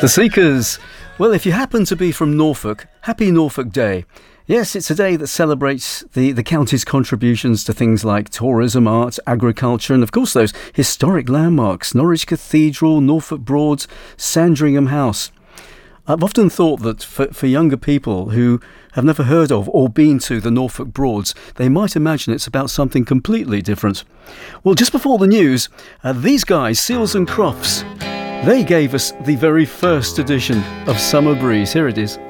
The Seekers. Well, if you happen to be from Norfolk, happy Norfolk Day. Yes, it's a day that celebrates the county's contributions to things like tourism, art, agriculture, and of course those historic landmarks, Norwich Cathedral, Norfolk Broads, Sandringham House. I've often thought that for younger people who have never heard of or been to the Norfolk Broads, they might imagine it's about something completely different. Well, just before the news, these guys, Seals and Crofts, they gave us the very first edition of Summer Breeze. Here it is.